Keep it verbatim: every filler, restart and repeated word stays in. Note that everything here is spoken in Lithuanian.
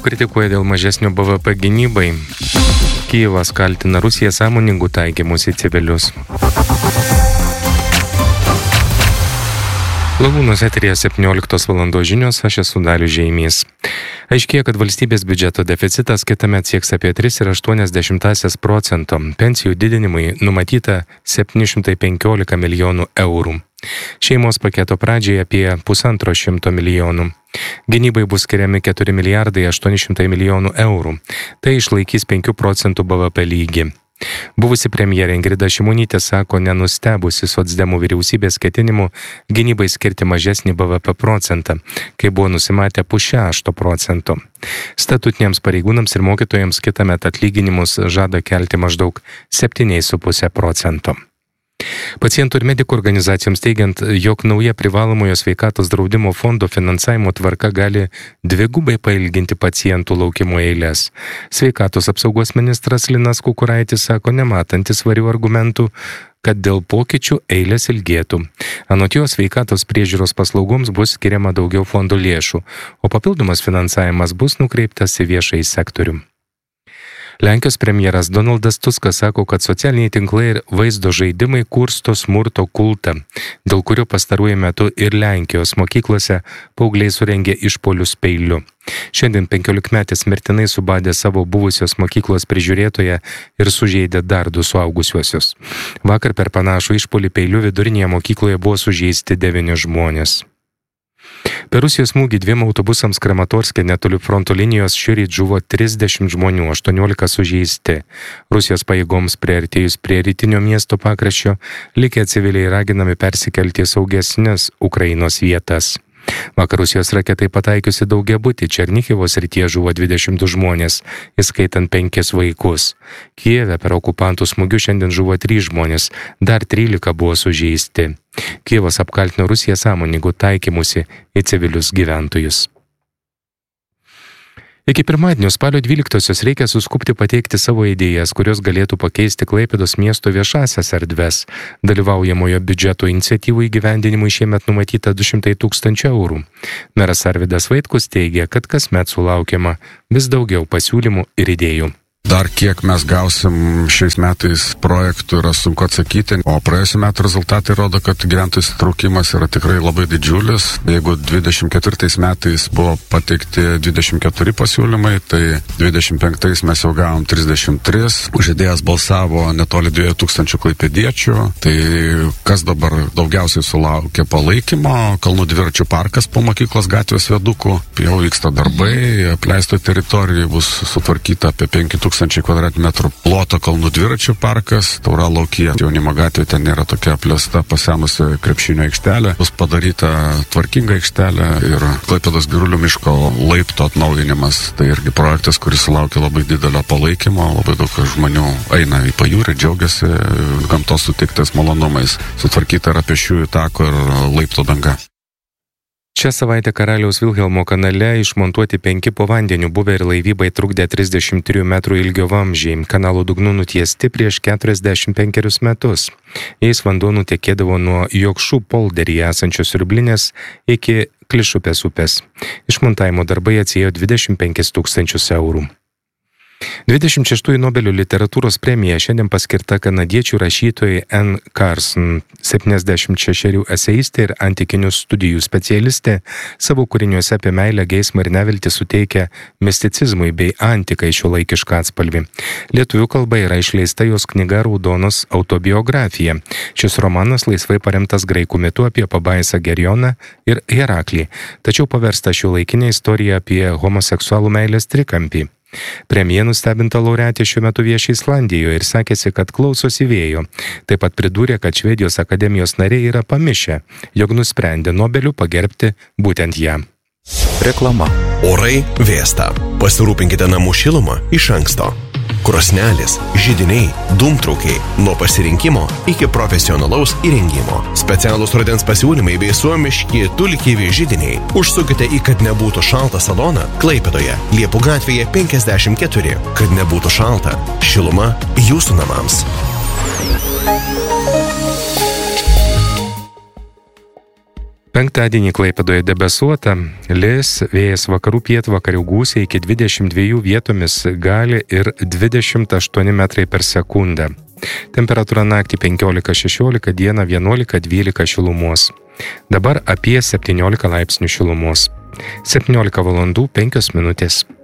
kritikuoja dėl mažesnio B V P gynybai. Kijevas kaltina Rusiją sąmoningų taikymus į civilius. Lagūnos eteryje septynioliktos valandos žinios, aš esu Dalius Žeimys. Aiškėja, kad valstybės biudžeto deficitas kitąmet sieks apie tris ir aštuonias dešimtąsias procento. Pensijų didinimui numatyta septyni šimtai penkiolika milijonų eurų. Šeimos paketo pradžiai apie pusantro šimto milijonų. Gynybai bus skiriami keturi milijardai aštuoni šimtai milijonų eurų. Tai išlaikys penkių procentų B V P lygį. Buvusi premjerė Ingrida Šimonytė sako nenustebusi socdemų vyriausybės ketinimu gynybai skirti mažesnį B V P procentą, kai buvo nusimatę pusšešto procento. Statutiniams pareigūnams ir mokytojams kitąmet atlyginimus žada kelti maždaug septyni su puse procento. Pacientų ir medikų organizacijoms teigiant, jog nauja privalomojo sveikatos draudimo fondo finansavimo tvarka gali dvigubai pailginti pacientų laukimo eilės. Sveikatos apsaugos ministras Linas Kukuraitis sako nematantis svarių argumentų, kad dėl pokyčių eilės ilgėtų. Anot jo, sveikatos priežiūros paslaugoms bus skiriama daugiau fondo lėšų, o papildomas finansavimas bus nukreiptas į viešąjį sektorių. Lenkijos premjeras Donaldas Tuskas sako, kad socialiniai tinklai ir vaizdo žaidimai kursto smurto kultą, dėl kurio pastaruoju metu ir Lenkijos mokyklose paaugliai surengė išpuolius peiliu. Šiandien penkiolikmetis mirtinai subadė savo buvusios mokyklos prižiūrėtoją ir sužeidė dar du suaugusiuosius. Vakar per panašų išpuolį peiliu vidurinėje mokykloje buvo sužeisti devyni žmonės. Per Rusijos smūgį dviem autobusams Kramatorske netoli fronto linijos šįryt žuvo trisdešimt žmonių, aštuoniolika sužeisti. Rusijos pajėgoms priartėjus prie rytinio miesto pakraščio, likę civiliai raginami persikelti į saugesnes Ukrainos vietas. Vakar Rusijos raketai pataikiusi daugiabutį Černichivo srityje žuvo dvidešimt du žmonės, įskaitant penkis vaikus. Kijeve per okupantų smūgius šiandien žuvo trys žmonės, dar trylika buvo sužeisti. Kijevas apkaltino Rusiją sąmoningų taikymusi į civilius gyventojus. Iki pirmadienio spalio dvyliktosios reikia suskubti pateikti savo idėjas, kurios galėtų pakeisti Klaipėdos miesto viešasias erdves. Dalyvaujamojo biudžeto iniciatyvų įgyvendinimui šiemet numatyta du šimtai tūkstančių eurų. Meras Arvydas Vaitkus teigia, kad kasmet sulaukiama vis daugiau pasiūlymų ir idėjų. Dar kiek mes gausim šiais metais projektų yra sunku atsakyti, o praėjusiu metu rezultatai rodo, kad gyventojų įsitraukimas yra tikrai labai didžiulis. Jeigu dvidešimt ketvirtais metais buvo pateikti dvidešimt keturi pasiūlymai, tai dvidešimt penktais mes jau gavom trisdešimt tris. Už idėjas balsavo netoli dviejų tūkstančių klaipėdiečių. Tai kas dabar daugiausiai sulaukė palaikymo? Kalnų dviračių parkas po mokyklos gatvės viadukų. Jau vyksta darbai, apleisto teritorijoje bus sutvarkyta apie penki tūkstančiai kvadratmetrų ploto kalnų dviračių parkas, Tauralaukyje jaunimo gatvė, ten yra tokia apleista pasenusi krepšinio aikštelė, bus padaryta tvarkinga aikštelė ir Klaipėdos Girulių miško laipto atnaujinimas. Tai irgi projektas, kuris sulaukia labai didelio palaikymo, labai daug žmonių eina į pajūrį, džiaugiasi gamtos suteiktais malonumais. Sutvarkyta yra pėsčiųjų tako ir laipto danga. Šią savaitę Karaliaus Vilhelmo kanale išmontuoti penki po vandeniu buvę ir laivybai trukdė trisdešimt trijų metrų ilgio vamzdžiai. Kanalo dugnu nutiesti prieš keturiasdešimt penkerius metus. Jais vanduo nutekėdavo nuo Jokšų polderyje esančios Siurblinės iki Klišupės upės. Išmontavimo darbai atsiėjo dvidešimt penkis tūkstančius eurų. dvidešimt šeštųjų Nobelio literatūros premija šiandien paskirta kanadiečių rašytojai Anne Carson, septyniasdešimt šešerių eseistė ir antikinių studijų specialistė, savo kūriniuose apie meilę, geismą ir neviltį suteikia misticizmui bei antikai šiuolaikišką atspalvį. Lietuvių kalba yra išleista jos knyga Raudonos autobiografija. Šis romanas laisvai paremtas graikų mitu apie pabaisą Gerioną ir Heraklį, tačiau paversta šiuolaikinė istorija apie homoseksualų meilės trikampį. Premija nustebinta laureatė šiuo metu vieši Islandijoje ir sakėsi, kad klausosi vėjo. Taip pat pridūrė, kad Švedijos akademijos nariai yra pamišę, jog nusprendė Nobeliu pagerbti būtent ją. Reklama. Orai vėsta. Pasirūpinkite namų šilumą iš anksto. Krosnelės, židiniai, dūmtraukiai, nuo pasirinkimo iki profesionalaus įrengimo. Specialūs rudens pasiūlymai bei suomiški tulkyvi židiniai. Užsukite į Kad nebūtų šalta saloną Klaipėdoje, Liepų gatvėje penkiasdešimt keturi. Kad nebūtų šalta, šiluma jūsų namams. Penktadienį Klaipėdoje debesuota, lis, vėjas vakarų pietvakarių gūsiai iki dvidešimt dviejų, vietomis gali ir dvidešimt aštuoni metrai per sekundę. Temperatūra naktį penkiolika šešiolika, dieną vienuolika dvylika šilumos. Dabar apie septyniolika laipsnių šilumos. septyniolika valandų penkios minutės.